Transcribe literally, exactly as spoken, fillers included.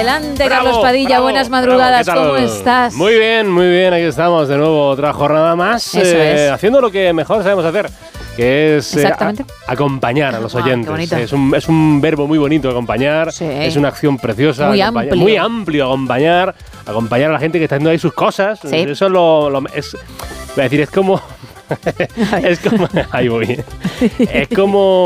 Adelante, Bravo, Carlos Padilla, bravo, buenas madrugadas, bravo, ¿qué ¿cómo tal? estás? Muy bien, muy bien, aquí estamos de nuevo, otra jornada más, Eso eh, es. haciendo lo que mejor sabemos hacer, que es eh, Exactamente. a- acompañar a los Ah, qué oyentes. bonito. Es un, es un verbo muy bonito, acompañar, Sí. es una acción preciosa, Muy acompañar- amplio. muy amplio, acompañar, acompañar a la gente que está haciendo ahí sus cosas. Sí. Eso es lo, lo- es, voy a decir, es como, es como, ahí voy, es como